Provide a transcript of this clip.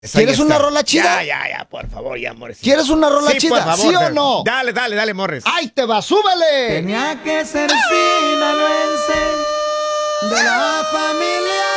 ¿Quieres una rola chida? Ya, por favor, ya, Morris. ¿Quieres una rola chida? Por favor, ¿Sí o no? Dale, Morris. ¡Ahí te va, súbele! Tenía que ser sinaloense de la familia